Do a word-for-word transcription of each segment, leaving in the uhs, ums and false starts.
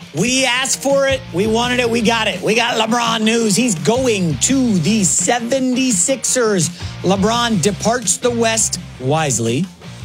We asked for it. We wanted it. We got it. We got LeBron news. He's going to the seventy-sixers. LeBron departs the West wisely,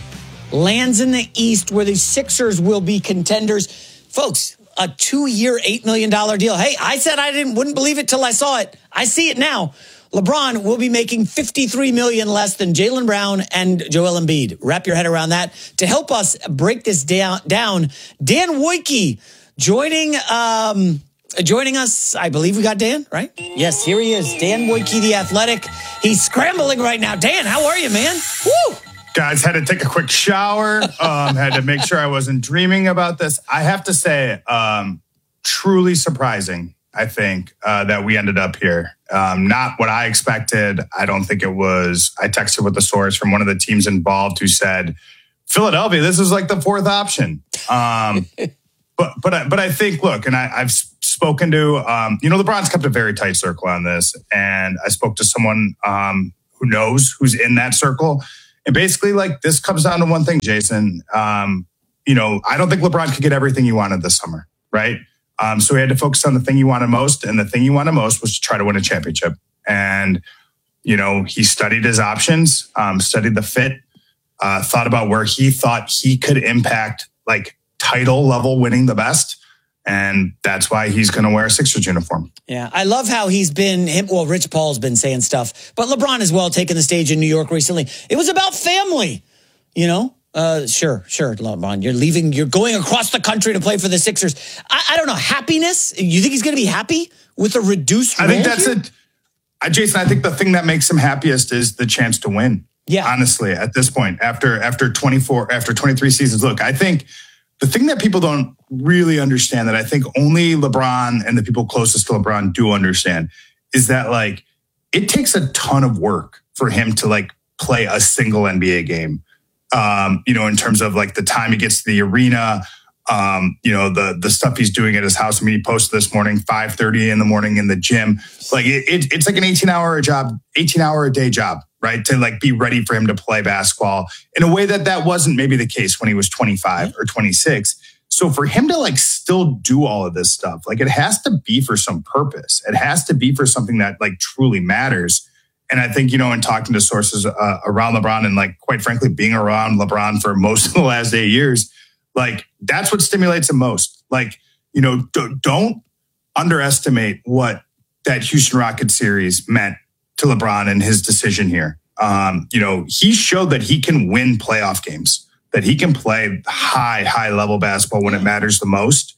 lands in the East where the Sixers will be contenders. Folks, a two-year, eight million dollars deal. Hey, I said I didn't wouldn't believe it till I saw it. I see it now. LeBron will be making fifty-three million dollars less than Jaylen Brown and Joel Embiid. Wrap your head around that. To help us break this down, down Dan Wojcicki joining um, joining us. I believe we got Dan, right? Yes, here he is. Dan Wojcicki, The Athletic. He's scrambling right now. Dan, how are you, man? Woo! Guys, had to take a quick shower. Um, had to make sure I wasn't dreaming about this. I have to say, um, truly surprising, I think, uh, that we ended up here. Um, not what I expected. I don't think it was. I texted with the source from one of the teams involved who said, Philadelphia, this is like the fourth option. Um, but but but I think, look, and I, I've spoken to, um, you know, LeBron's kept a very tight circle on this. And I spoke to someone um, who knows, who's in that circle. And basically, like, this comes down to one thing, Jason. Um, you know, I don't think LeBron could get everything he wanted this summer, right? Um, so he had to focus on the thing he wanted most. And the thing he wanted most was to try to win a championship. And, you know, he studied his options, um, studied the fit, uh, thought about where he thought he could impact, like, title level winning the best. And that's why he's going to wear a Sixers uniform. Yeah, I love how he's been, him, well, Rich Paul's been saying stuff, but LeBron as well, taking the stage in New York recently. It was about family, you know? Uh, sure, sure, LeBron. You're leaving, you're going across the country to play for the Sixers. I, I don't know, happiness? You think he's going to be happy with a reduced I role think that's here? it. Uh, Jason, I think the thing that makes him happiest is the chance to win. Yeah. Honestly, at this point, after after twenty-four, after twenty-three seasons, look, I think the thing that people don't really understand, that I think only LeBron and the people closest to LeBron do understand, is that, like, it takes a ton of work for him to, like, play a single N B A game. Um, you know, in terms of, like, the time he gets to the arena, um, you know, the the stuff he's doing at his house. I mean, he posted this morning, five thirty in the morning in the gym. Like, it, it, it's like an eighteen hour a job, eighteen hour a day job, right? To, like, be ready for him to play basketball in a way that that wasn't maybe the case when he was twenty-five or twenty-six. So for him to, like, still do all of this stuff, like, it has to be for some purpose. It has to be for something that, like, truly matters. And I think, you know, in talking to sources uh, around LeBron and, like, quite frankly, being around LeBron for most of the last eight years, like, that's what stimulates him most. Like, you know, d- don't underestimate what that Houston Rockets series meant to LeBron and his decision here. Um, you know, he showed that he can win playoff games, that he can play high, high level basketball when it matters the most.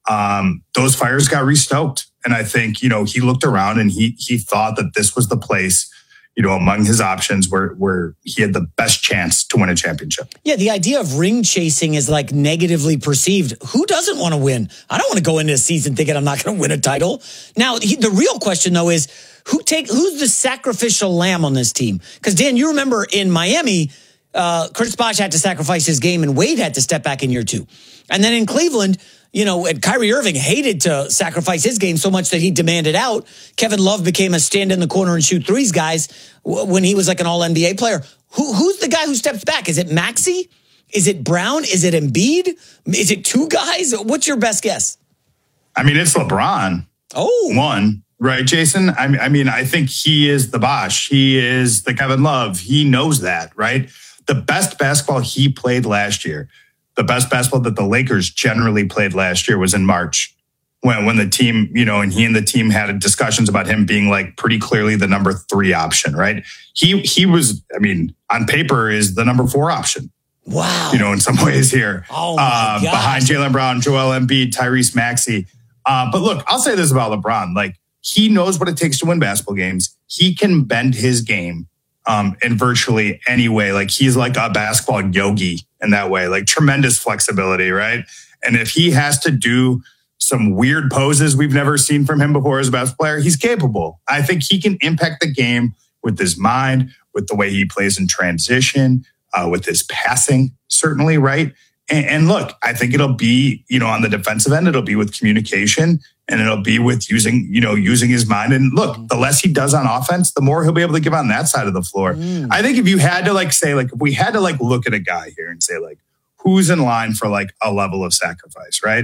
Um, those fires got restoked. And I think, you know, he looked around and he he thought that this was the place, you know, among his options where where he had the best chance to win a championship. Yeah, the idea of ring chasing is, like, negatively perceived. Who doesn't want to win? I don't want to go into a season thinking I'm not going to win a title. Now, he, the real question, though, is who take who's the sacrificial lamb on this team? Because, Dan, you remember in Miami, uh, Chris Bosh had to sacrifice his game and Wade had to step back in year two. And then in Cleveland, you know, and Kyrie Irving hated to sacrifice his game so much that he demanded out. Kevin Love became a stand in the corner and shoot threes guys when he was like an all N B A player. Who, who's the guy who steps back? Is it Maxey? Is it Brown? Is it Embiid? Is it two guys? What's your best guess? I mean, it's LeBron. Oh, one, right, Jason? I mean, I mean, I think he is the Bosh. He is the Kevin Love. He knows that, right? The best basketball he played last year, the best basketball that the Lakers generally played last year was in March when, when the team, you know, and he and the team had discussions about him being, like, pretty clearly the number three option, right? He, he was, I mean, on paper is the number four option. Wow. You know, in some ways here, oh my uh, gosh. behind Jaylen Brown, Joel Embiid, Tyrese Maxey. Uh, but look, I'll say this about LeBron. Like, he knows what it takes to win basketball games. He can bend his game um, in virtually any way. Like, he's like a basketball yogi in that way, like tremendous flexibility, right? And if he has to do some weird poses we've never seen from him before as a basketball player, he's capable. I think he can impact the game with his mind, with the way he plays in transition, uh, with his passing, certainly, right? And, and look, I think it'll be, you know, on the defensive end, it'll be with communication and it'll be with using, you know, using his mind. And look, the less he does on offense, the more he'll be able to give on that side of the floor. Mm. I think if you had to, like, say, like, if we had to, like, look at a guy here and say, like, who's in line for, like, a level of sacrifice, right?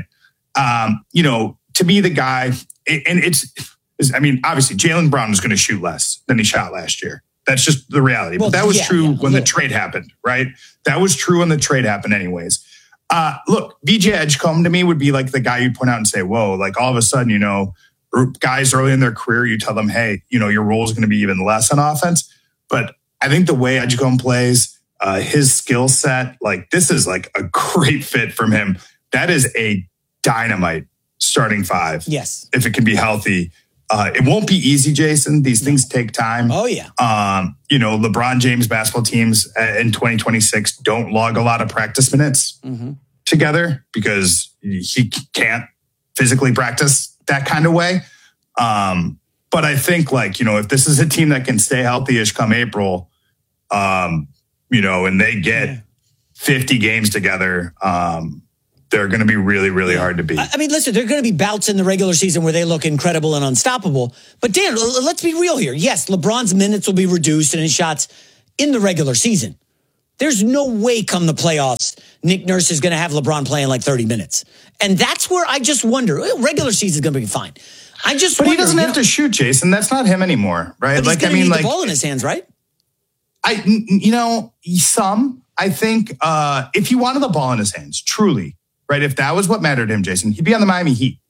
um, you know, to be the guy, and it's, I mean, obviously Jaylen Brown is going to shoot less than he shot last year. That's just the reality. Well, but that was yeah, true yeah, when the trade happened, right? That was true when the trade happened anyways. Uh, look, V J Edgecombe to me would be like the guy you point out and say, whoa, like all of a sudden, you know, guys early in their career, you tell them, hey, you know, your role is going to be even less on offense. But I think the way Edgecombe plays, uh, his skill set, like this is like a great fit from him. That is a dynamite starting five. Yes. If it can be healthy. Uh, it won't be easy, Jason. These things take time. Oh, yeah. Um, you know, LeBron James basketball teams in twenty twenty-six don't log a lot of practice minutes mm-hmm. together because he can't physically practice that kind of way. Um, but I think, like, you know, if this is a team that can stay healthy-ish come April, um, you know, and they get yeah. fifty games together, um, they're going to be really, really hard to beat. I mean, listen, there are going to be bouts in the regular season where they look incredible and unstoppable. But Dan, let's be real here. Yes, LeBron's minutes will be reduced and his shots in the regular season. There's no way come the playoffs, Nick Nurse is going to have LeBron playing like thirty minutes. And that's where I just wonder, regular season is going to be fine. I just But wonder, he doesn't have know, to shoot, Jason. That's not him anymore, right? But like, he's I mean, need like the ball in his hands, right? I, you know, some, I think, uh, if he wanted the ball in his hands, truly, right? If that was what mattered to him, Jason, he'd be on the Miami Heat.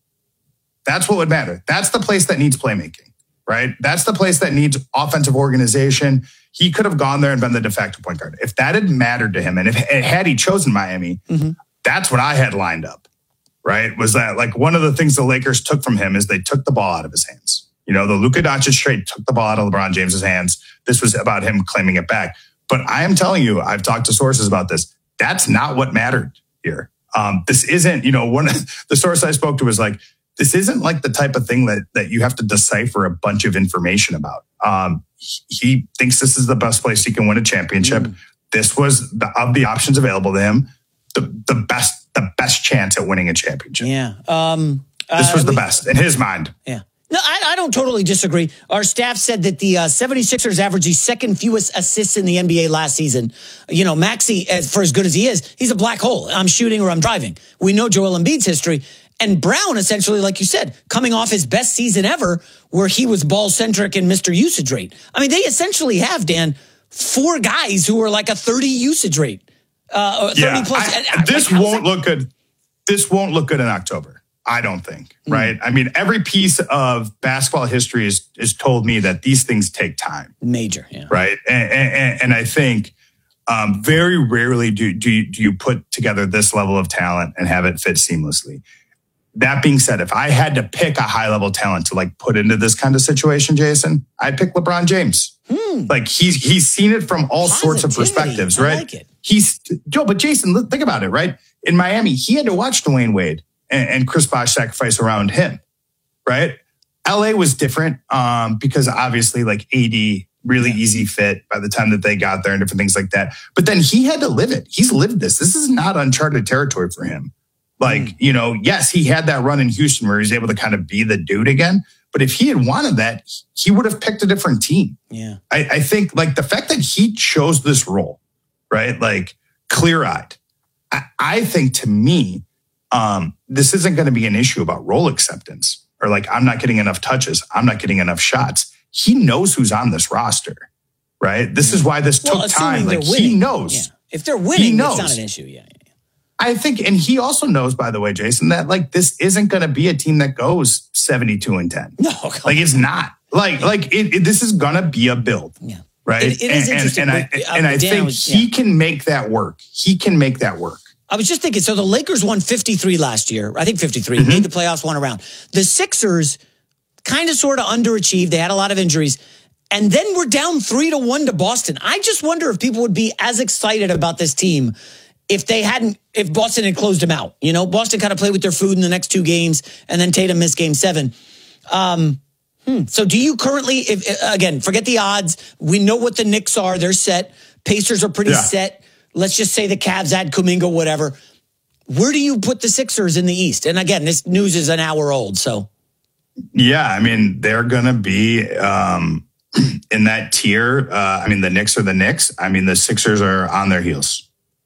That's what would matter. That's the place that needs playmaking, right? That's the place that needs offensive organization. He could have gone there and been the de facto point guard. If that had mattered to him, and if had he chosen Miami, mm-hmm. that's what I had lined up, right? Was that like one of the things the Lakers took from him is they took the ball out of his hands. You know, the Luka Doncic trade took the ball out of LeBron James's hands. This was about him claiming it back. But I am telling you, I've talked to sources about this. That's not what mattered here. Um, this isn't, you know, one of the source I spoke to was like, this isn't like the type of thing that that you have to decipher a bunch of information about. Um, he thinks this is the best place he can win a championship. Mm. This was the, of the options available to him, the the best the best chance at winning a championship. Yeah, um, this was uh, the we, best in his mind. Yeah. No, I, I don't totally disagree. Our staff said that the uh, seventy-sixers averaged the second fewest assists in the N B A last season. You know, Maxey, as, for as good as he is, he's a black hole. I'm shooting or I'm driving. We know Joel Embiid's history. And Brown, essentially, like you said, coming off his best season ever, where he was ball-centric and Mister Usage Rate. I mean, they essentially have, Dan, four guys who are like a thirty usage rate. Uh, thirty yeah, plus. I, I, this like, won't look good. This won't look good in October. I don't think, right? Mm. I mean, every piece of basketball history is, is told me that these things take time. Major, yeah. Right? And, and, and I think um, very rarely do, do, you, do you put together this level of talent and have it fit seamlessly. That being said, if I had to pick a high-level talent to like put into this kind of situation, Jason, I'd pick LeBron James. Hmm. Like he's he's seen it from all Positivity. sorts of perspectives, right? I like it. He's Joe, but Jason, think about it, right? In Miami, he had to watch Dwayne Wade and Chris Bosh sacrifice around him, right? L A was different um, because obviously like A D, really yeah. easy fit by the time that they got there and different things like that. But then he had to live it. He's lived this. This is not uncharted territory for him. Like, mm. you know, yes, he had that run in Houston where he was able to kind of be the dude again. But if he had wanted that, he would have picked a different team. Yeah, I, I think like the fact that he chose this role, right? Like clear-eyed. I, I think to me, Um, this isn't going to be an issue about role acceptance or like, I'm not getting enough touches. I'm not getting enough shots. He knows who's on this roster, right? This yeah. is why this well, took time. Like winning, he knows. Yeah. If they're winning, it's not an issue. Yeah, yeah. I think, and he also knows, by the way, Jason, that like, this isn't going to be a team that goes seventy-two and ten. No, like it's not like, like it, it, this is going to be a build. Yeah. Right. It, it is and, interesting. And, and but, I, and I think was, he yeah. can make that work. He can make that work. I was just thinking, so the Lakers won fifty-three last year. I think fifty-three, mm-hmm. made the playoffs one around. The Sixers kind of sort of underachieved. They had a lot of injuries. And then we're down three to one to Boston. I just wonder if people would be as excited about this team if they hadn't, if Boston had closed them out. You know, Boston kind of played with their food in the next two games, and then Tatum missed game seven. Um, hmm. So do you currently, if again, forget the odds. We know what the Knicks are. They're set. Pacers are pretty yeah. set. Let's just say the Cavs add Kuminga, whatever. Where do you put the Sixers in the East? And again, this news is an hour old, so. Yeah, I mean, they're going to be um, in that tier. Uh, I mean, the Knicks are the Knicks. I mean, the Sixers are on their heels.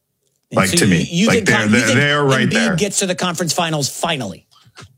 Like so to you, me, you like think, they're, you they're, think they're right Embiid there. Gets to the conference finals finally.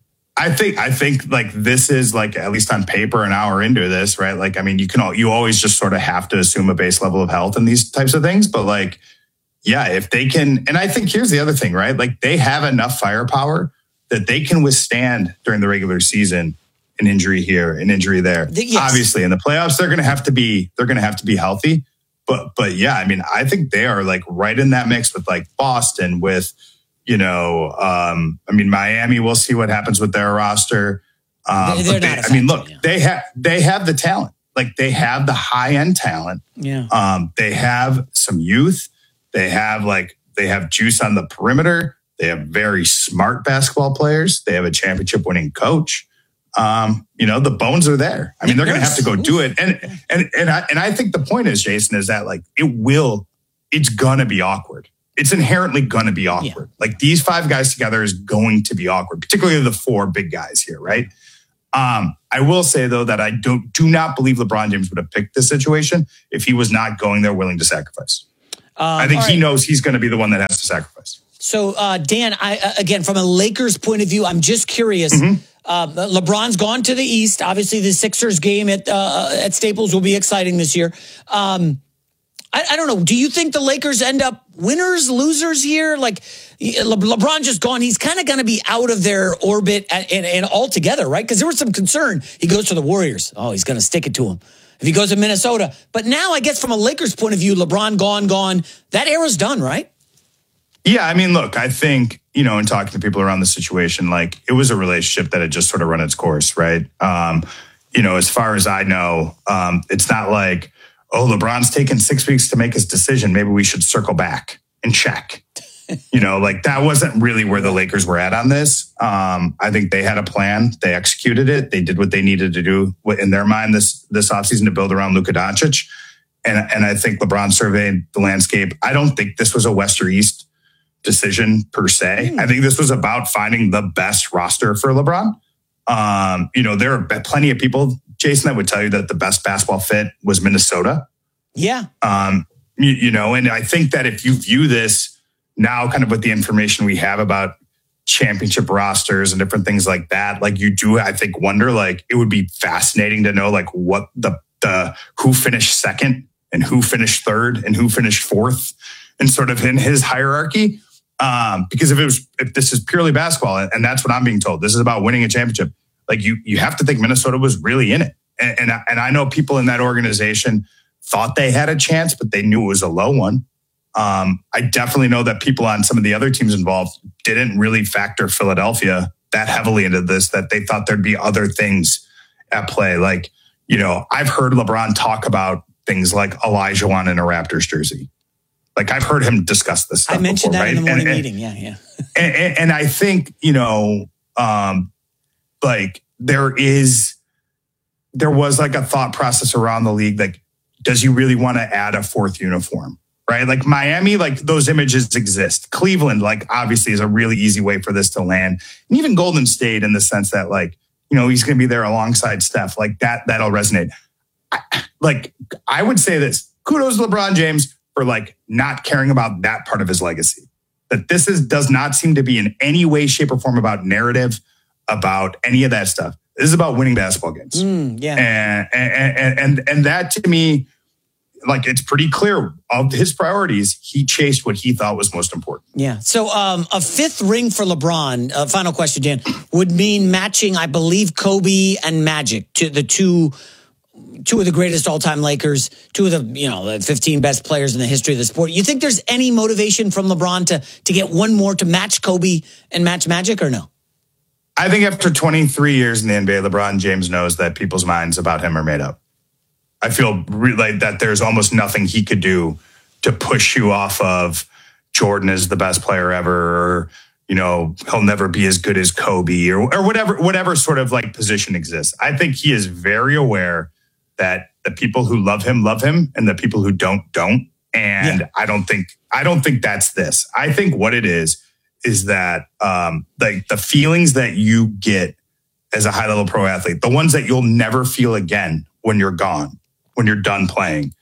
I think I think like this is like, at least on paper, an hour into this, right? Like, I mean, you can all, you always just sort of have to assume a base level of health in these types of things. But like, yeah, if they can, and I think here's the other thing, right? Like they have enough firepower that they can withstand during the regular season an injury here, an injury there. Yes. Obviously, in the playoffs, they're going to have to be they're going to have to be healthy. But but yeah, I mean, I think they are like right in that mix with like Boston, with you know, um, I mean, Miami. We'll see what happens with their roster. Um, they're they, not I mean, look, now. they have they have the talent. Like they have the high end talent. Yeah. Um, they have some youth. They have like they have juice on the perimeter. They have very smart basketball players. They have a championship winning coach. Um, you know, the bones are there. I mean, they're going to have to go do it. And, and, and I, and I think the point is, Jason, is that like, it will, it's going to be awkward. It's inherently going to be awkward. Yeah. Like these five guys together is going to be awkward, particularly the four big guys here. Right. Um, I will say though, that I don't, do not believe LeBron James would have picked this situation if he was not going there willing to sacrifice. Um, I think he right. knows he's going to be the one that has to sacrifice. So, uh, Dan, I, uh, again, from a Lakers point of view, I'm just curious. Mm-hmm. Uh, LeBron's gone to the East. Obviously, the Sixers game at uh, at Staples will be exciting this year. Um, I, I don't know. Do you think the Lakers end up winners, losers here? Like Le- LeBron just gone. He's kind of going to be out of their orbit and, and, and altogether, right? Because there was some concern. He goes to the Warriors. Oh, he's going to stick it to him. If he goes to Minnesota. But now, I guess from a Lakers point of view, LeBron gone, gone. That era's done, right? Yeah, I mean, look, I think, you know, in talking to people around the situation, like it was a relationship that had just sort of run its course, right? Um, you know, as far as I know, um, it's not like, oh, LeBron's taken six weeks to make his decision. Maybe we should circle back and check. You know, like that wasn't really where the Lakers were at on this. Um, I think they had a plan. They executed it. They did what they needed to do in their mind this this offseason to build around Luka Doncic. And, and I think LeBron surveyed the landscape. I don't think this was a West or East decision per se. Mm. I think this was about finding the best roster for LeBron. Um, you know, there are plenty of people, Jason, that would tell you that the best basketball fit was Minnesota. Yeah. Um, you, you know, and I think that if you view this now kind of with the information we have about championship rosters and different things like that, like you do, I think, wonder, like it would be fascinating to know like what the, the, who finished second and who finished third and who finished fourth and sort of in his hierarchy. Um, because if it was, if this is purely basketball, and that's what I'm being told, this is about winning a championship. Like you, you have to think Minnesota was really in it. And, and, and I know people in that organization thought they had a chance, but they knew it was a low one. Um, I definitely know that people on some of the other teams involved didn't really factor Philadelphia that heavily into this, that they thought there'd be other things at play. Like, you know, I've heard LeBron talk about things like Elijah Wan in a Raptors jersey. Like I've heard him discuss this stuff I mentioned before, that right? in the morning and, meeting. Yeah, yeah. and, and, and I think, you know, um, like there is, there was like a thought process around the league. Like, does he really want to add a fourth uniform? Right? Like Miami, like those images exist. Cleveland, like obviously is a really easy way for this to land. And even Golden State in the sense that like, you know, he's going to be there alongside Steph. Like that, that'll resonate. I, like I would say this, kudos to LeBron James for like not caring about that part of his legacy. That this is does not seem to be in any way, shape, or form about narrative, about any of that stuff. This is about winning basketball games. Mm, yeah. And, and, and, and, and that to me, like it's pretty clear of his priorities. He chased what he thought was most important. Yeah. So um, a fifth ring for LeBron, uh, final question, Dan, would mean matching, I believe, Kobe and Magic, to the two two of the greatest all-time Lakers, two of the, you know, the fifteen best players in the history of the sport. You think there's any motivation from LeBron to to get one more to match Kobe and match Magic, or no? I think after twenty-three years in the N B A, LeBron James knows that people's minds about him are made up. I feel re- like that there's almost nothing he could do to push you off of Jordan is the best player ever, or, you know, he'll never be as good as Kobe, or, or whatever, whatever sort of like position exists. I think he is very aware that the people who love him, love him, and the people who don't, don't. And yeah. I don't think, I don't think that's this. I think what it is, is that um, like the feelings that you get as a high level pro athlete, the ones that you'll never feel again when you're gone, when you're done playing,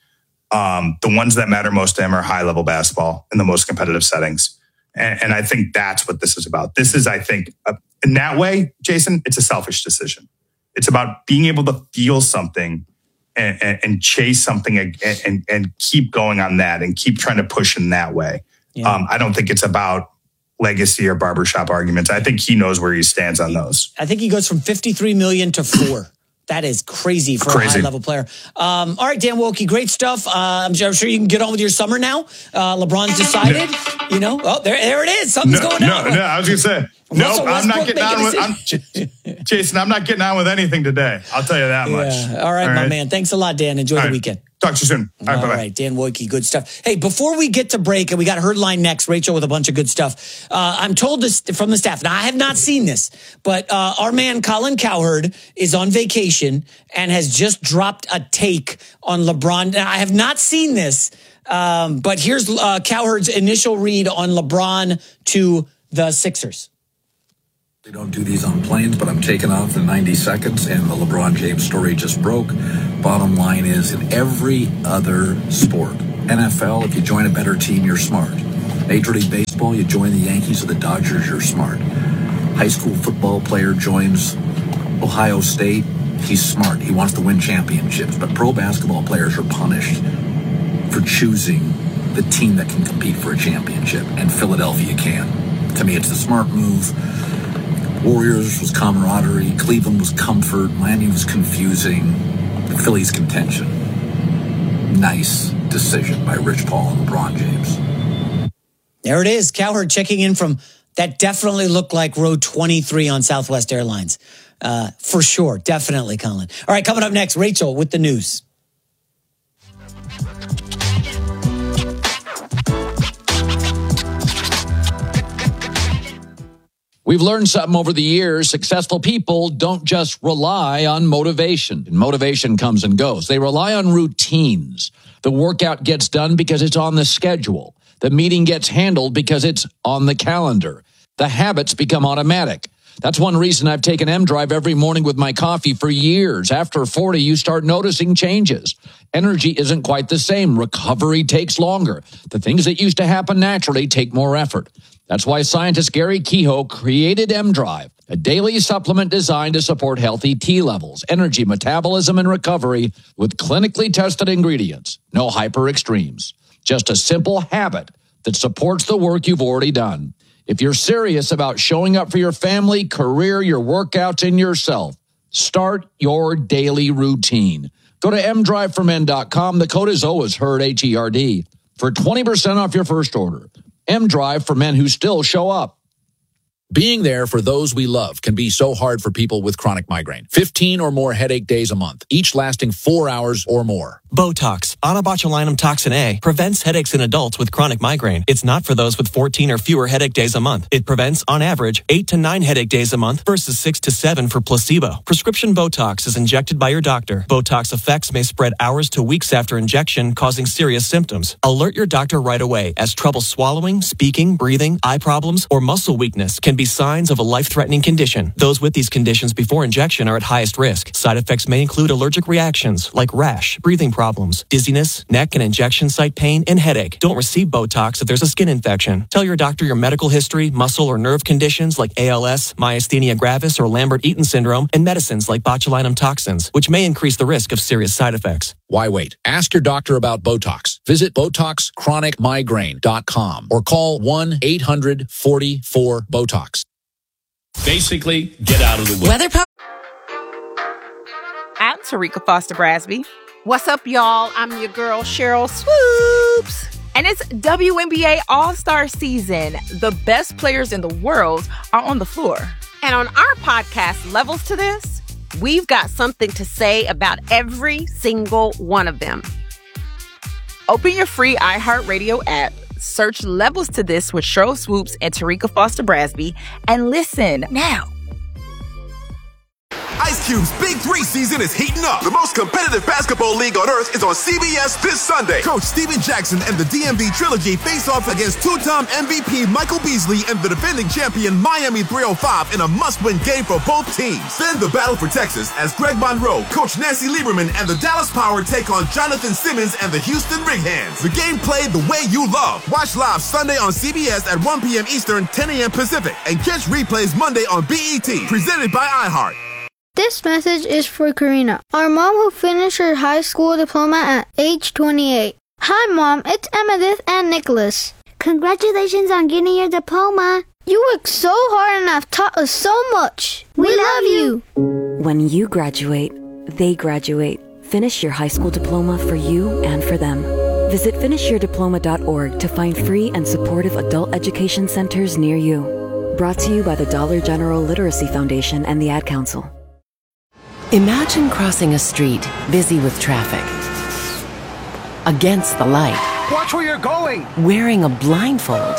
Um, the ones that matter most to him are high-level basketball in the most competitive settings. And, and I think that's what this is about. This is, I think, uh, in that way, Jason, it's a selfish decision. It's about being able to feel something and, and, and chase something and, and, and keep going on that and keep trying to push in that way. Yeah. Um, I don't think it's about legacy or barbershop arguments. I think he knows where he stands on those. I think he goes from fifty-three million to four. That is crazy for crazy. a high-level player. Um, all right, Dan Wilkie, great stuff. Uh, I'm, I'm sure you can get on with your summer now. Uh, LeBron's decided, no. you know. Oh, there, there it is. Something's no, going no, on. No, no, I was going to say, nope, I'm not getting on with, I'm, Jason, I'm not getting on with anything today. I'll tell you that much. Yeah. All, right, All right, my man. Thanks a lot, Dan. Enjoy All the right. weekend. Talk to you soon. All right, All bye-bye. right, Dan Wojcicki, good stuff. Hey, before we get to break, and we got Herdline next, Rachel with a bunch of good stuff. Uh, I'm told this from the staff. Now, I have not seen this, but uh, our man Colin Cowherd is on vacation and has just dropped a take on LeBron. Now, I have not seen this, um, but here's uh, Cowherd's initial read on LeBron to the Sixers. They don't do these on planes, but I'm taking off in ninety seconds, and the LeBron James story just broke. Bottom line is, in every other sport, N F L, if you join a better team, you're smart. Major League Baseball, you join the Yankees or the Dodgers, you're smart. High school football player joins Ohio State, he's smart. He wants to win championships. But pro basketball players are punished for choosing the team that can compete for a championship, and Philadelphia can. To me, it's the smart move. Warriors was camaraderie, Cleveland was comfort, Miami was confusing, Philly's contention. Nice decision by Rich Paul and LeBron James. There it is, Cowherd checking in from that definitely looked like row twenty-three on Southwest Airlines. Uh, for sure, definitely, Colin. All right, coming up next, Rachel with the news. We've learned something over the years. Successful people don't just rely on motivation. And motivation comes and goes. They rely on routines. The workout gets done because it's on the schedule. The meeting gets handled because it's on the calendar. The habits become automatic. That's one reason I've taken M-Drive every morning with my coffee for years. After forty, you start noticing changes. Energy isn't quite the same. Recovery takes longer. The things that used to happen naturally take more effort. That's why scientist Gary Kehoe created M-Drive, a daily supplement designed to support healthy T levels, energy, metabolism, and recovery with clinically tested ingredients. No hyper extremes. Just a simple habit that supports the work you've already done. If you're serious about showing up for your family, career, your workouts, and yourself, start your daily routine. Go to m drive for men dot com. The code is always HERD, H E R D, for twenty percent off your first order. M-Drive for men who still show up. Being there for those we love can be so hard for people with chronic migraine. fifteen or more headache days a month, each lasting four hours or more. Botox, onabotulinum toxin A, prevents headaches in adults with chronic migraine. It's not for those with fourteen or fewer headache days a month. It prevents, on average, eight to nine headache days a month versus six to seven for placebo. Prescription Botox is injected by your doctor. Botox effects may spread hours to weeks after injection, causing serious symptoms. Alert your doctor right away, as trouble swallowing, speaking, breathing, eye problems, or muscle weakness can be signs of a life-threatening condition. Those with these conditions before injection are at highest risk. Side effects may include allergic reactions like rash, breathing problems, dizziness, neck and injection site pain, and headache. Don't receive Botox if there's a skin infection. Tell your doctor your medical history, muscle or nerve conditions like A L S, myasthenia gravis, or Lambert-Eaton syndrome, and medicines like botulinum toxins, which may increase the risk of serious side effects. Why wait? Ask your doctor about Botox. Visit Botox Chronic Migraine dot com or call one eight hundred forty-four BOTOX. Basically, get out of the way. Weather po- I'm Tarika Foster Brasby. What's up, y'all? I'm your girl, Cheryl Swoops. And it's W N B A All-Star Season. The best players in the world are on the floor. And on our podcast, Levels to This, we've got something to say about every single one of them. Open your free iHeartRadio app, search Levels to This with Cheryl Swoops and Tarika Foster Brasby, and listen now. Ice Cube's Big Three season is heating up. The most competitive basketball league on earth is on C B S this Sunday. Coach Steven Jackson and the D M V Trilogy face off against two-time M V P Michael Beasley and the defending champion Miami three oh five in a must-win game for both teams. Then the battle for Texas as Greg Monroe, Coach Nancy Lieberman, and the Dallas Power take on Jonathan Simmons and the Houston Rig Hands. The game played the way you love. Watch live Sunday on C B S at one p.m. Eastern, ten a.m. Pacific, and catch replays Monday on B E T, presented by iHeart. This message is for Karina, our mom who finished her high school diploma at age twenty-eight. Hi, Mom. It's Emmettith and Nicholas. Congratulations on getting your diploma. You worked so hard and have taught us so much. We, we love you. When you graduate, they graduate. Finish your high school diploma for you and for them. Visit finish your diploma dot org to find free and supportive adult education centers near you. Brought to you by the Dollar General Literacy Foundation and the Ad Council. Imagine crossing a street busy with traffic. Against the light. Watch where you're going! Wearing a blindfold.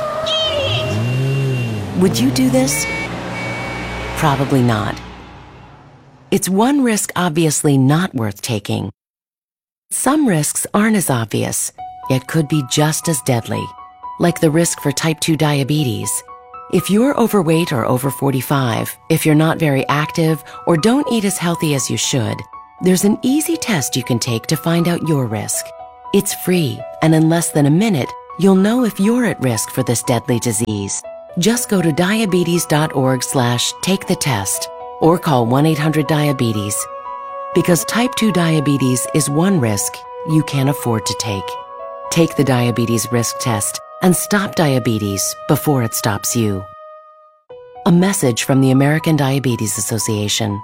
Would you do this? Probably not. It's one risk obviously not worth taking. Some risks aren't as obvious, yet could be just as deadly, like the risk for type two diabetes. If you're overweight or over forty-five, if you're not very active, or don't eat as healthy as you should, there's an easy test you can take to find out your risk. It's free, and in less than a minute, you'll know if you're at risk for this deadly disease. Just go to diabetes dot org slash take the test, or call one eight hundred diabetes. Because type two diabetes is one risk you can't afford to take. Take the diabetes risk test and stop diabetes before it stops you. A message from the American Diabetes Association.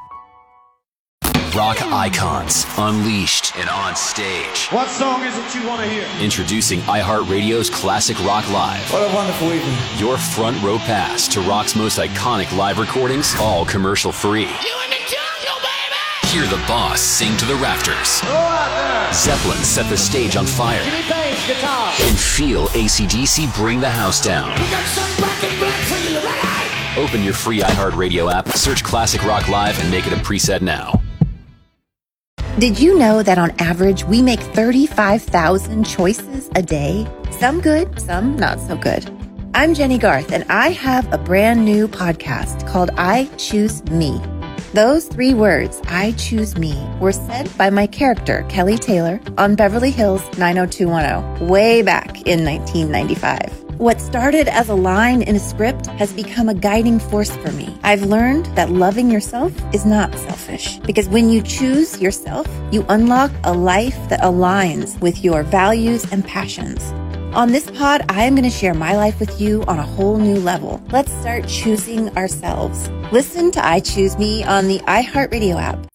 Rock icons, unleashed and on stage. What song is it you want to hear? Introducing iHeartRadio's Classic Rock Live. What a wonderful evening. Your front row pass to rock's most iconic live recordings, all commercial free. You in the jungle, baby! Hear the boss sing to the rafters. Go out there! Zeppelin set the stage on fire. Jimmy Page, guitar. And feel A C D C bring the house down. We got some black and black for you, ready? Open your free iHeartRadio app, search Classic Rock Live, and make it a preset now. Did you know that on average, we make thirty-five thousand choices a day? Some good, some not so good. I'm Jenny Garth, and I have a brand new podcast called I Choose Me. Those three words, I choose me, were said by my character, Kelly Taylor, on Beverly Hills nine oh two one oh, way back in nineteen ninety-five. What started as a line in a script has become a guiding force for me. I've learned that loving yourself is not selfish, because when you choose yourself, you unlock a life that aligns with your values and passions. On this pod, I am going to share my life with you on a whole new level. Let's start choosing ourselves. Listen to I Choose Me on the iHeartRadio app.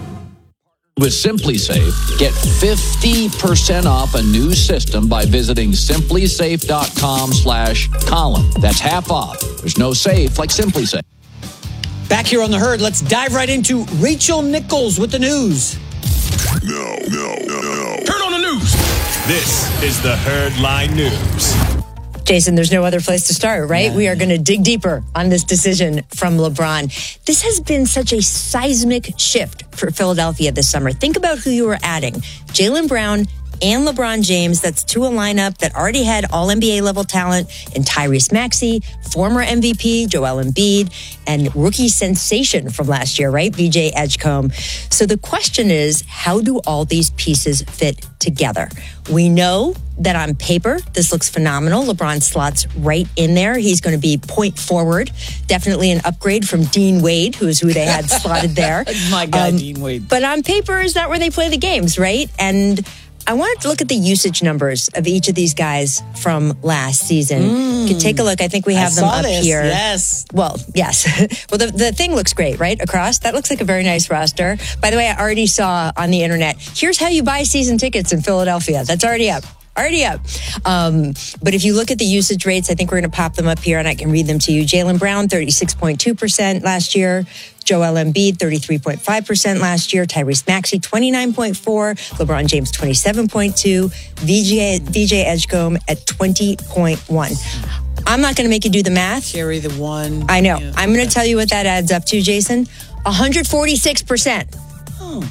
With SimpliSafe, get fifty percent off a new system by visiting simplisafe.com slash Colin. That's half off. There's no safe like SimpliSafe. Back here on The Herd, let's dive right into Rachel Nichols with the news. No, no, no, no. Turn on the news. This is the Herd Line News. Jason, there's no other place to start, right? Yeah. We are going to dig deeper on this decision from LeBron. This has been such a seismic shift for Philadelphia this summer. Think about who you were adding. Jaylen Brown and LeBron James. That's to a lineup that already had all N B A level talent in Tyrese Maxey, former M V P Joel Embiid, and rookie sensation from last year, right? V J Edgecombe. So the question is, how do all these pieces fit together? We know that on paper, this looks phenomenal. LeBron slots right in there. He's going to be point forward. Definitely an upgrade from Dean Wade, who's who they had slotted there. My God, um, Dean Wade. But on paper, is that where they play the games, right? And I wanted to look at the usage numbers of each of these guys from last season. Mm. You can take a look. I think we have I them saw up this. here. Yes. Well, yes. Well, the, the thing looks great, right? Across. That looks like a very nice roster. By the way, I already saw on the internet, here's how you buy season tickets in Philadelphia. That's already up. Already up. Um, but if you look at the usage rates, I think we're going to pop them up here and I can read them to you. Jaylen Brown, thirty-six point two percent last year. Joel Embiid, thirty-three point five percent last year. Tyrese Maxey, twenty-nine point four. LeBron James, twenty-seven point two. V J, V J Edgecombe at twenty point one. I'm not going to make you do the math. Carry the one. I know. Yeah. I'm going to tell you what that adds up to, Jason. one hundred forty-six percent. Oh.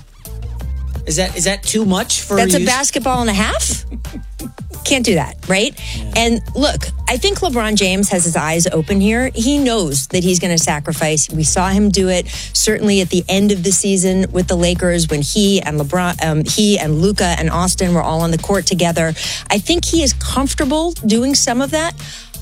Is that is that too much for That's use? a basketball and a half? Can't do that, right? Yeah. And look, I think LeBron James has his eyes open here. He knows that he's going to sacrifice. We saw him do it certainly at the end of the season with the Lakers when he and LeBron, um, he and Luka and Austin were all on the court together. I think he is comfortable doing some of that.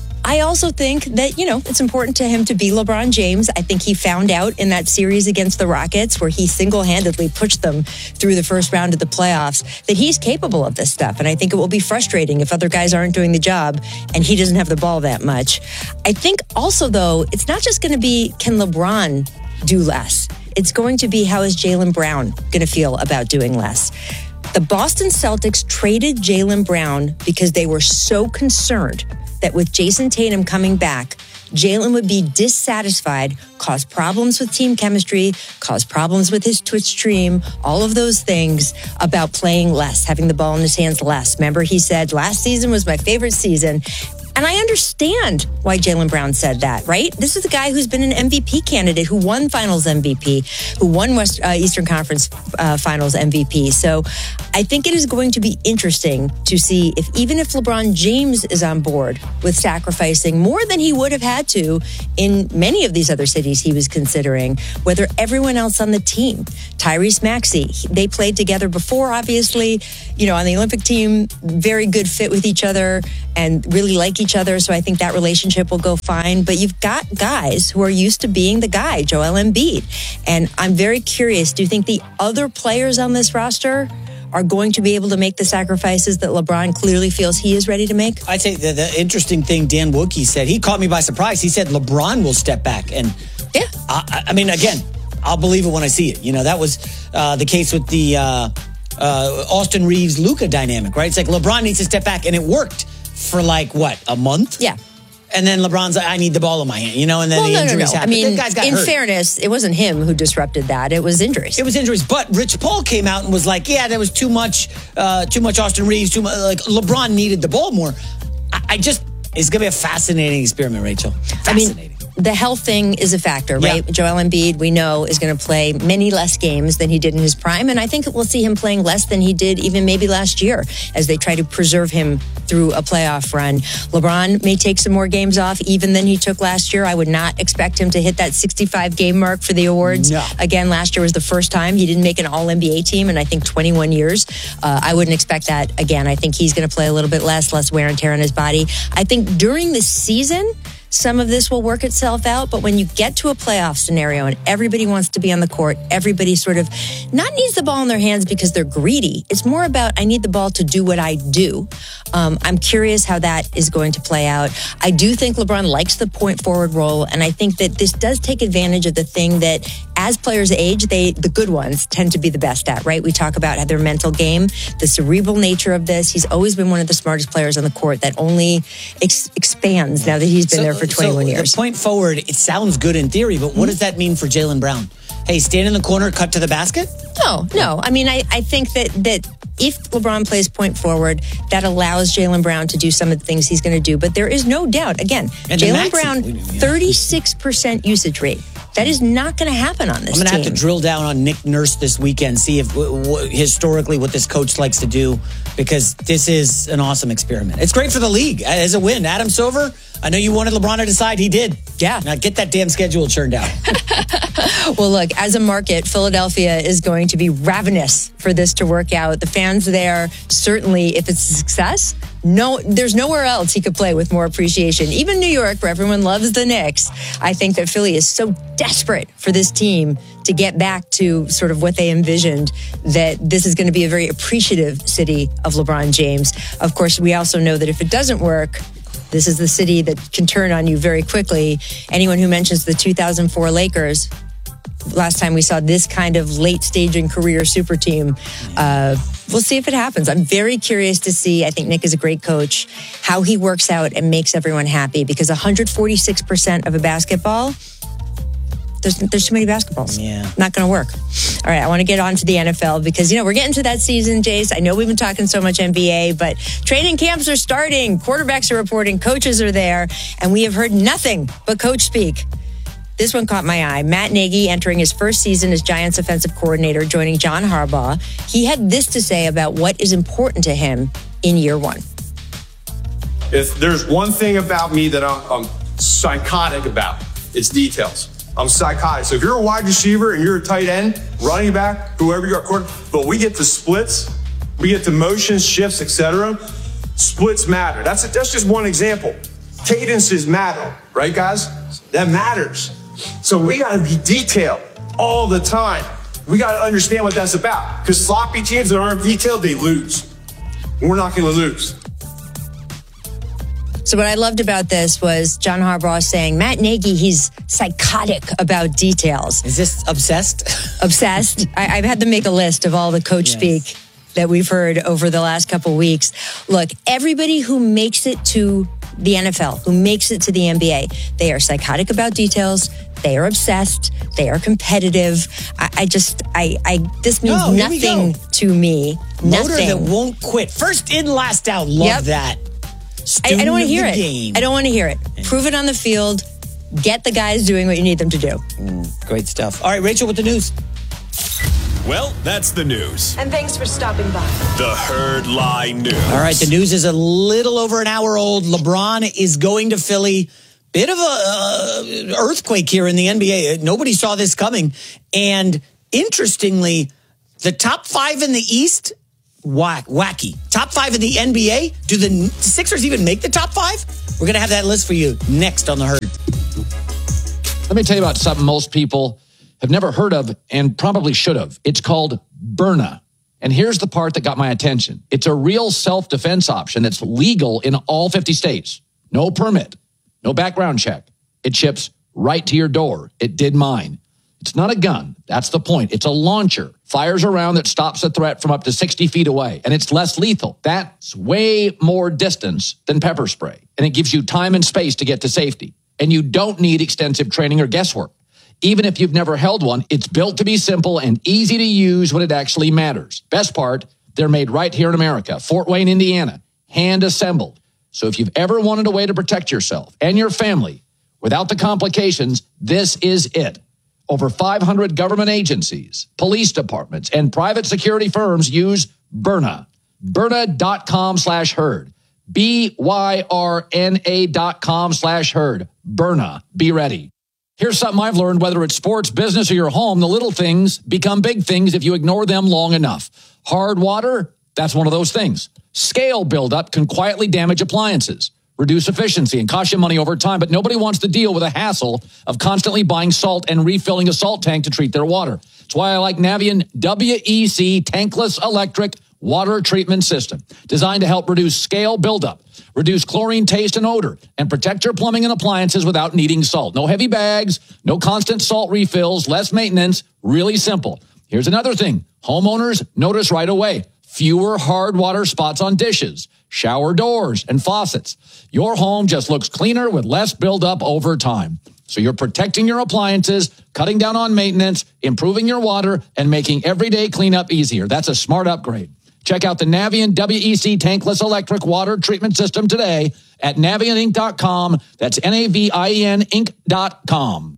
I also think that, you know, it's important to him to be LeBron James. I think he found out in that series against the Rockets where he single-handedly pushed them through the first round of the playoffs that he's capable of this stuff. And I think it will be frustrating if other guys aren't doing the job and he doesn't have the ball that much. I think also, though, it's not just going to be, can LeBron do less? It's going to be, how is Jaylen Brown going to feel about doing less? The Boston Celtics traded Jaylen Brown because they were so concerned that with Jason Tatum coming back, Jaylen would be dissatisfied, cause problems with team chemistry, cause problems with his Twitch stream, all of those things about playing less, having the ball in his hands less. Remember, he said, last season was my favorite season. And I understand why Jaylen Brown said that, right? This is a guy who's been an M V P candidate, who won Finals M V P, who won West uh, Eastern Conference uh, Finals M V P. So I think it is going to be interesting to see if, even if LeBron James is on board with sacrificing more than he would have had to in many of these other cities he was considering, whether everyone else on the team, Tyrese Maxey, they played together before, obviously, you know, on the Olympic team, very good fit with each other and really like each other. So I think that relationship will go fine. But you've got guys who are used to being the guy, Joel Embiid. And I'm very curious, do you think the other players on this roster are going to be able to make the sacrifices that LeBron clearly feels he is ready to make? I'd say the, the interesting thing Dan Wookey said, he caught me by surprise. He said LeBron will step back. And yeah, I, I mean, again, I'll believe it when I see it. You know, that was uh, the case with the uh, uh, Austin Reeves-Luka dynamic, right? It's like LeBron needs to step back, and it worked for like, what, a month? Yeah. And then LeBron's like, I need the ball in my hand, you know, and then well, the no, injuries no, no. happen. I mean, the guys got in hurt. fairness, it wasn't him who disrupted that. It was injuries. It was injuries. But Rich Paul came out and was like, yeah, there was too much, uh, too much Austin Reeves, too much, like LeBron needed the ball more. I, I just, it's going to be a fascinating experiment, Rachel. Fascinating. I mean, the health thing is a factor, right? Yeah. Joel Embiid, we know, is going to play many less games than he did in his prime. And I think we'll see him playing less than he did even maybe last year as they try to preserve him through a playoff run. LeBron may take some more games off even than he took last year. I would not expect him to hit that sixty-five game mark for the awards. No. Again, last year was the first time he didn't make an all N B A team in, I think, twenty-one years. Uh, I wouldn't expect that again. I think he's going to play a little bit less, less wear and tear on his body. I think during the season, some of this will work itself out, but when you get to a playoff scenario and everybody wants to be on the court, everybody sort of not needs the ball in their hands because they're greedy. It's more about, I need the ball to do what I do. Um, I'm curious how that is going to play out. I do think LeBron likes the point forward role, and I think that this does take advantage of the thing that as players age, they the good ones tend to be the best at, right? We talk about their mental game, the cerebral nature of this. He's always been one of the smartest players on the court that only ex- expands now that he's been so, there for twenty-one so years. The point forward, it sounds good in theory, but what mm-hmm. does that mean for Jaylen Brown? Hey, stand in the corner, cut to the basket? No, no. I mean, I, I think that that if LeBron plays point forward, that allows Jaylen Brown to do some of the things he's going to do. But there is no doubt, again, Jaylen Brown, thirty-six percent usage rate. That is not going to happen on this I'm going to team. have to drill down on Nick Nurse this weekend, see if w- w- historically what this coach likes to do, because this is an awesome experiment. It's great for the league as a win. Adam Silver, I know you wanted LeBron to decide. He did. Yeah. Now get that damn schedule churned out. Well, look, as a market, Philadelphia is going to be ravenous for this to work out. The fans there, certainly, if it's a success, no, there's nowhere else he could play with more appreciation. Even New York, where everyone loves the Knicks, I think that Philly is so desperate for this team to get back to sort of what they envisioned, that this is going to be a very appreciative city of LeBron James. Of course, we also know that if it doesn't work, this is the city that can turn on you very quickly. Anyone who mentions the two thousand four Lakers, last time we saw this kind of late stage in career super team, uh, we'll see if it happens. I'm very curious to see. I think Nick is a great coach, how he works out and makes everyone happy, because one hundred forty-six percent of a basketball, there's, there's too many basketballs. Yeah. Not going to work. All right, I want to get on to the N F L because, you know, we're getting to that season, Jace. I know we've been talking so much N B A, but training camps are starting. Quarterbacks are reporting. Coaches are there. And we have heard nothing but coach speak. This one caught my eye. Matt Nagy entering his first season as Giants offensive coordinator, joining John Harbaugh. He had this to say about what is important to him in year one. If there's one thing about me that I'm, I'm psychotic about, it's details. I'm psychotic. So if you're a wide receiver and you're a tight end, running back, whoever you are, but we get to splits, we get to motions, shifts, et cetera. Splits matter. That's a, that's just one example. Cadences matter, right, guys? That matters. So we got to be detailed all the time. We got to understand what that's about. Because sloppy teams that aren't detailed, they lose. We're not going to lose. So what I loved about this was John Harbaugh saying, Matt Nagy, he's psychotic about details. Is this obsessed? Obsessed. I, I've had to make a list of all the coach yes. speak that we've heard over the last couple weeks. Look, everybody who makes it to the N F L, who makes it to the N B A, they are psychotic about details. They are obsessed. They are competitive. I, I just, I, I, this means no, nothing to me. Motor Nothing. that won't quit. First in, last out. Love yep. that. I, I don't want to hear it. Game. I don't want to hear it. Yeah. Prove it on the field. Get the guys doing what you need them to do. Mm, great stuff. All right, Rachel, with the news. Well, that's the news. And thanks for stopping by. The Herd Lie News. All right, the news is a little over an hour old. LeBron is going to Philly. Bit of a uh, earthquake here in the N B A. Nobody saw this coming. And interestingly, the top five in the East, whack, wacky. Top five in the N B A. Do the Sixers even make the top five? We're going to have that list for you next on The Herd. Let me tell you about something most people have never heard of and probably should have. It's called Byrna. And here's the part that got my attention. It's a real self-defense option that's legal in all fifty states. No permit, no background check. It ships right to your door. It did mine. It's not a gun. That's the point. It's a launcher. Fires a round that stops a threat from up to sixty feet away. And it's less lethal. That's way more distance than pepper spray. And it gives you time and space to get to safety. And you don't need extensive training or guesswork. Even if you've never held one, it's built to be simple and easy to use when it actually matters. Best part, they're made right here in America, Fort Wayne, Indiana, hand assembled. So if you've ever wanted a way to protect yourself and your family without the complications, this is it. Over five hundred government agencies, police departments, and private security firms use Byrna. Byrna.com slash herd. B Y R N A dot com slash herd. Byrna. Be ready. Here's something I've learned, whether it's sports, business, or your home, the little things become big things if you ignore them long enough. Hard water, that's one of those things. Scale buildup can quietly damage appliances, reduce efficiency, and cost you money over time, but nobody wants to deal with the hassle of constantly buying salt and refilling a salt tank to treat their water. That's why I like Navien W E C Tankless Electric Water Treatment System, designed to help reduce scale buildup, reduce chlorine taste and odor, and protect your plumbing and appliances without needing salt. No heavy bags, no constant salt refills, less maintenance, really simple. Here's another thing. Homeowners notice right away. Fewer hard water spots on dishes, shower doors, and faucets. Your home just looks cleaner with less buildup over time. So you're protecting your appliances, cutting down on maintenance, improving your water, and making everyday cleanup easier. That's a smart upgrade. Check out the Navien W E C Tankless Electric Water Treatment System today at Navien Inc dot com. That's N A V I E N Inc dot com.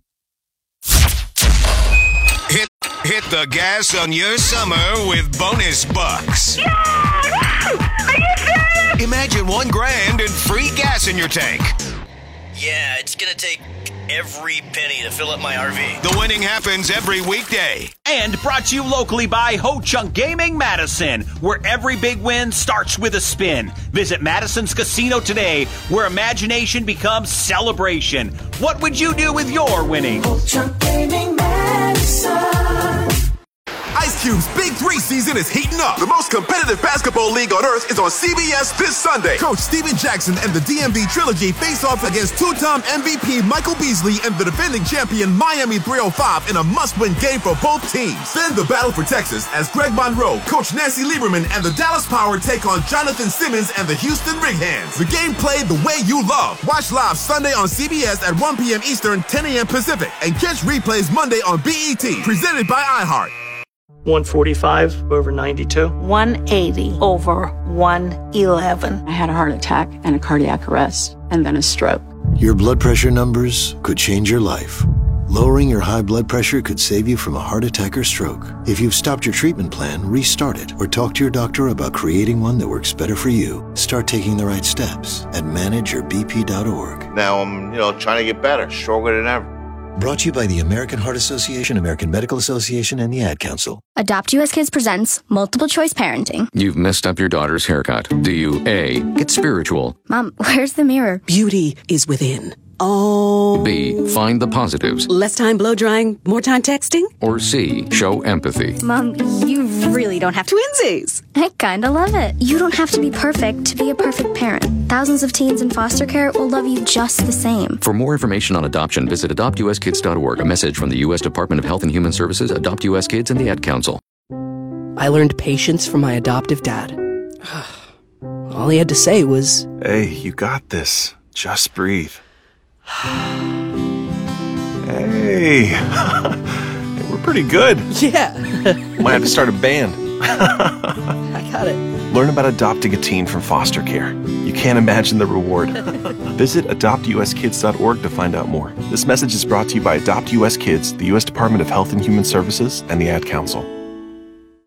Hit, hit the gas on your summer with bonus bucks. Yeah! Are you serious? Imagine one grand and free gas in your tank. Yeah, it's gonna take every penny to fill up my R V. The winning happens every weekday. And brought to you locally by Ho Chunk Gaming Madison, where every big win starts with a spin. Visit Madison's Casino today, where imagination becomes celebration. What would you do with your winnings? Ho Chunk Gaming Madison. Ice Cube's Big Three season is heating up. The most competitive basketball league on earth is on C B S this Sunday. Coach Steven Jackson and the D M V Trilogy face off against two-time M V P Michael Beasley and the defending champion Miami three oh five in a must-win game for both teams. Then the battle for Texas as Greg Monroe, Coach Nancy Lieberman, and the Dallas Power take on Jonathan Simmons and the Houston Rig Hands. The game played the way you love. Watch live Sunday on C B S at one p.m. Eastern, ten a.m. Pacific, and catch replays Monday on B E T, presented by iHeart. one forty-five over ninety-two. one eighty over one eleven. I had a heart attack and a cardiac arrest and then a stroke. Your blood pressure numbers could change your life. Lowering your high blood pressure could save you from a heart attack or stroke. If you've stopped your treatment plan, restart it or talk to your doctor about creating one that works better for you. Start taking the right steps at manage your b p dot org. Now I'm, you know, trying to get better, stronger than ever. Brought to you by the American Heart Association, American Medical Association, and the Ad Council. Adopt U S Kids presents Multiple Choice Parenting. You've messed up your daughter's haircut. Do you A, get spiritual? Mom, where's the mirror? Beauty is within. Oh. B, find the positives. Less time blow drying, more time texting? Or C, show empathy. Mom, you really don't have to. Twinsies! I kinda love it. You don't have to be perfect to be a perfect parent. Thousands of teens in foster care will love you just the same. For more information on adoption, visit adopt u s kids dot org. A message from the U S Department of Health and Human Services, Adopt U S Kids, and the Ad Council. I learned patience from my adoptive dad. All he had to say was, "Hey, you got this. Just breathe." Hey, we're pretty good. Yeah. Might have to start a band. I got it. Learn about adopting a teen from foster care. You can't imagine the reward. Visit adopt u s kids dot org to find out more. This message is brought to you by Adopt U S Kids, the U S Department of Health and Human Services, and the Ad Council.